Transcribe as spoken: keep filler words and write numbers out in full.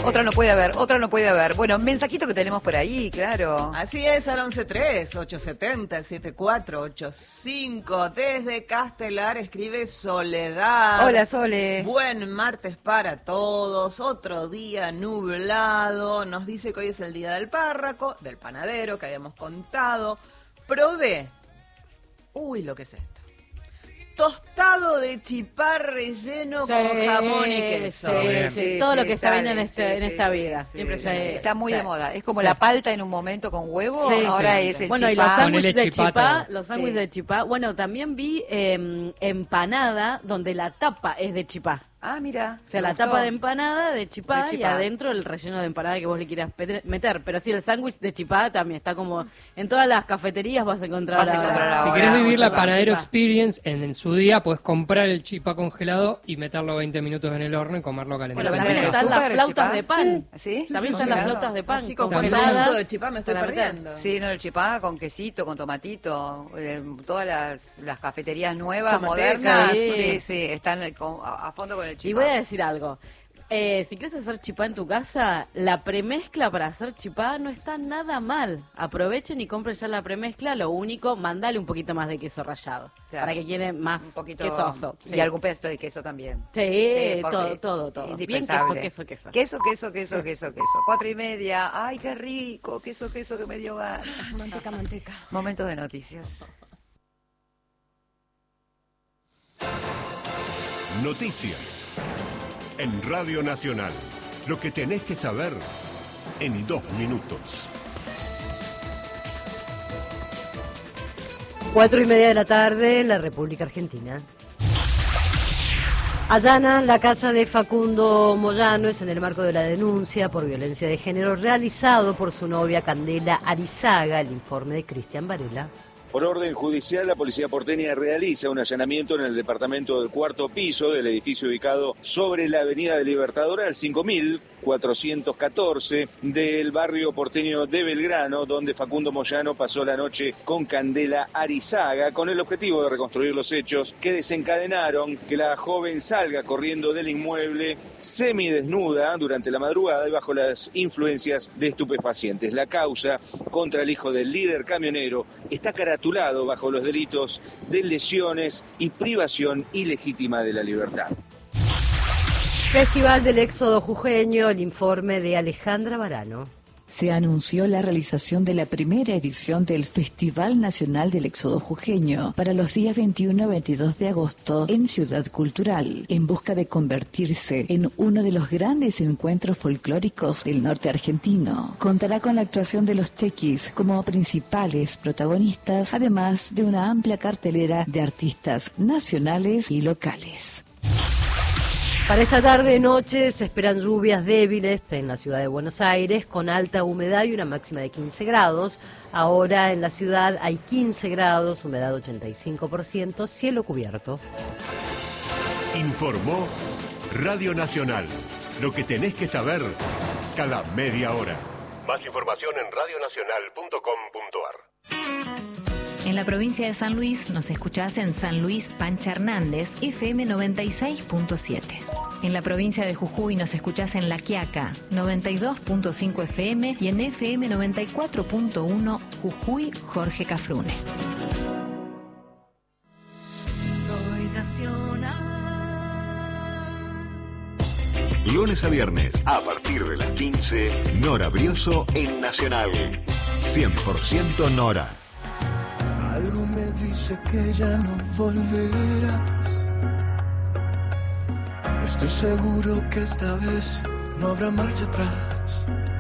Otra no puede haber, otra no puede haber. Bueno, mensajito que tenemos por ahí, claro. Así es, al once tres, ocho siete cero, siete cuatro ocho cinco. Desde Castelar escribe Soledad. Hola, Sole. Buen martes para todos. Otro día nublado. Nos dice que hoy es el día del párraco, del panadero que habíamos contado. Probé. Uy, lo que es esto. Tostado de chipá relleno Sí, con jamón y queso. Sí, sí, Sí, todo sí, lo que está bien sale, en, este, sí, en sí, esta sí, vida. sí, Impresionante. Sí, Está muy sí. de moda. Es como Sí. la palta en un momento con huevo, Sí, ahora sí. es el Bueno, y chipá. los sándwiches Ponele de chipá chipá, todo. los sándwiches Sí. de chipá. Bueno, también vi eh, empanada donde la tapa es de chipá. Ah, mira. O sea, me la gustó. tapa de empanada de chipá, De y chipá. adentro el relleno de empanada que vos le quieras pete- meter. Pero sí, el sándwich de chipá también está como... En todas las cafeterías vas a encontrar Vas a ahora. encontrar Si ahora querés vivir la chipá, Panadero chipá. Experience, en, en su día puedes comprar el chipá congelado y meterlo veinte minutos en el horno y comerlo Bueno, calentito. también ¿en el están las súper el flautas chipá? de pan. Sí. También Sí, están las claro. flautas de pan Chicos, congeladas. cuando hablan de chipá me estoy para meter. perdiendo. Sí, no, el chipá con quesito, con tomatito, eh, todas las, las cafeterías nuevas, Con manteca, modernas, sí. sí, sí, están con- a, a fondo con el chipá. Y voy a decir algo. Eh, si quieres hacer chipá en tu casa, la premezcla para hacer chipá no está nada mal. Aprovechen y compren ya la premezcla. Lo único, mandale un poquito más de queso rallado. Claro. Para que quede más un poquito quesoso. y Sí. algún pedazo de queso también. Sí, porque todo, todo, todo. Bien queso, indispensable. queso, queso. Queso, queso, queso, queso, queso. Cuatro y media. Ay, qué rico. Queso, queso que me dio ganas. Manteca, manteca. Momentos de noticias. Noticias. En Radio Nacional. Lo que tenés que saber en dos minutos. Cuatro y media de la tarde en la República Argentina. Allanan la casa de Facundo Moyano, es en el marco de la denuncia por violencia de género realizado por su novia Candela Arizaga. El informe de Cristian Varela. Por orden judicial, la policía porteña realiza un allanamiento en el departamento del cuarto piso del edificio ubicado sobre la avenida de Libertador al cinco mil cuatrocientos catorce del barrio porteño de Belgrano, donde Facundo Moyano pasó la noche con Candela Arizaga, con el objetivo de reconstruir los hechos que desencadenaron que la joven salga corriendo del inmueble semidesnuda durante la madrugada y bajo las influencias de estupefacientes. La causa contra el hijo del líder camionero está caratulado bajo los delitos de lesiones y privación ilegítima de la libertad. Festival del Éxodo Jujeño, el informe de Alejandra Varano. Se anunció la realización de la primera edición del Festival Nacional del Éxodo Jujeño para los días veintiuno y veintidós de agosto en Ciudad Cultural, en busca de convertirse en uno de los grandes encuentros folclóricos del norte argentino. Contará con la actuación de los tequis como principales protagonistas, además de una amplia cartelera de artistas nacionales y locales. Para esta tarde-noche se esperan lluvias débiles en la ciudad de Buenos Aires, con alta humedad y una máxima de quince grados. Ahora en la ciudad hay quince grados, humedad ochenta y cinco por ciento, cielo cubierto. Informó Radio Nacional. Lo que tenés que saber cada media hora. Más información en radio nacional punto com punto ar. En la provincia de San Luis nos escuchás en San Luis Pancha Hernández, F M noventa y seis punto siete. En la provincia de Jujuy nos escuchás en La Quiaca, noventa y dos punto cinco F M y en F M noventa y cuatro punto uno Jujuy Jorge Cafrune. Soy nacional. Lunes a viernes, a partir de las quince, Nora Brioso en Nacional. cien por ciento Nora. Algo me dice que ya no volverás. Estoy seguro que esta vez no habrá marcha atrás.